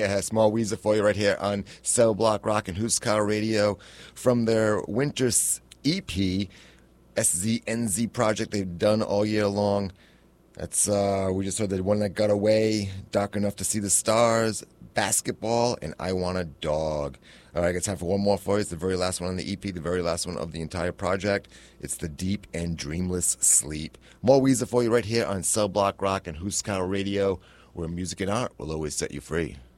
Yeah, Small Weezer for you right here on Cell Block Rock and Huskar Radio from their winter EP, SZNZ project they've done all year long. That's we just heard the One That Got Away, Dark Enough to See the Stars, Basketball, and I Want a Dog. All right, I got time for one more for you. It's the very last one on the EP, the very last one of the entire project. It's The Deep and Dreamless Sleep. More Weezer for you right here on Cell Block Rock and Huskar Radio, where music and art will always set you free.